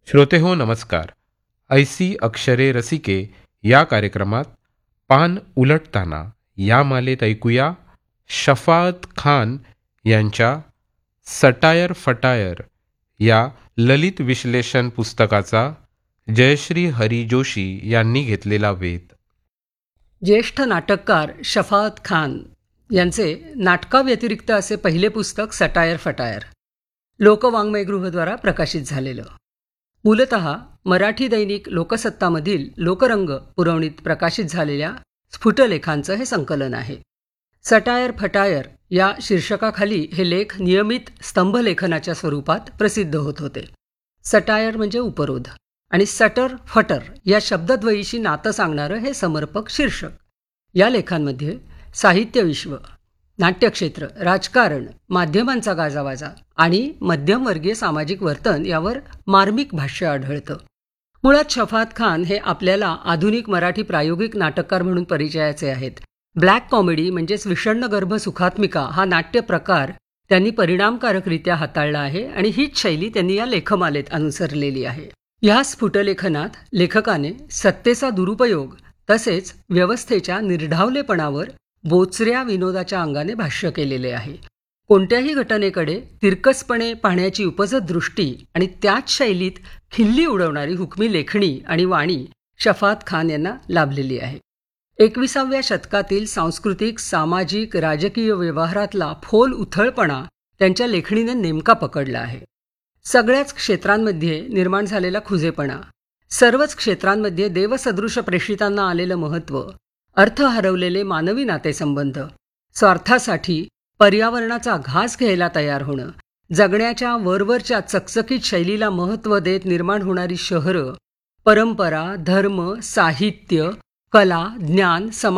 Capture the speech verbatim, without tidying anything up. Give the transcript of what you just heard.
श्रोते हो नमस्कार. ऐसी अक्षरे रसिके या कार्यक्रमात पान उलटताना या मालेत ऐकूया शफाअत खान यांच्या सटायर फटायर या ललित विश्लेषण पुस्तकाचा जयश्री हरी जोशी यांनी घेतलेला वेध. ज्येष्ठ नाटककार शफाअत खान यांचे नाटकाव्यतिरिक्त असे पहिले पुस्तक सटायर फटायर लोकवाङ्मयगृहद्वारा प्रकाशित झालेलं. मूलतः मराठी दैनिक लोकसत्तामधील लोकरंग पुरवणीत प्रकाशित झालेल्या स्फुटलेखांचं हे संकलन आहे. सटायर फटायर या शीर्षकाखाली हे लेख नियमित स्तंभलेखनाच्या स्वरूपात प्रसिद्ध होत होते. सटायर म्हणजे उपरोध आणि सटर फटर या शब्दद्वयीशी नातं सांगणारं हे समर्पक शीर्षक. या लेखांमध्ये साहित्यविश्व, नाट्यक्षेत्र, राजकारण, माध्यमांचा गाजावाजा आणि मध्यमवर्गीय सामाजिक वर्तन यावर मार्मिक भाष्य आढळतं. मुळात शफाअत खान हे आपल्याला आधुनिक मराठी प्रायोगिक नाटककार म्हणून परिचयाचे आहेत. ब्लॅक कॉमेडी म्हणजेच विषण्णगर्भ सुखात्मिका हा नाट्य प्रकार त्यांनी परिणामकारकरित्या हाताळला आहे आणि हीच शैली त्यांनी या लेखमालेत अनुसरलेली आहे. या स्फुटलेखनात लेखकाने सत्तेचा दुरुपयोग तसेच व्यवस्थेच्या निर्ढावलेपणावर बोचऱ्या विनोदाच्या अंगाने भाष्य केलेले आहे. कोणत्याही घटनेकडे तिरकसपणे पाहण्याची उपजत दृष्टी आणि त्याच शैलीत खिल्ली उडवणारी हुकमी लेखणी आणि वाणी शफाअत खान यांना लाभलेली आहे. एकविसाव्या शतकातील सांस्कृतिक, सामाजिक, राजकीय व्यवहारातला फोल उथळपणा त्यांच्या लेखणीने नेमका पकडला आहे. सगळ्याच क्षेत्रांमध्ये निर्माण झालेला खुजेपणा, सर्वच क्षेत्रांमध्ये देवसदृश प्रेषितांना आलेलं महत्त्व, अर्थ हरवलेले मानवी नातेसंबंध, स्वार्थासाठी पर्यावरणाचा घास घ्यायला तयार होणं, जगण्याच्या वरवरच्या चकचकीत शैलीला महत्त्व देत निर्माण होणारी शहरं, परंपरा, धर्म, साहित्य, कला, ज्ञान, समाज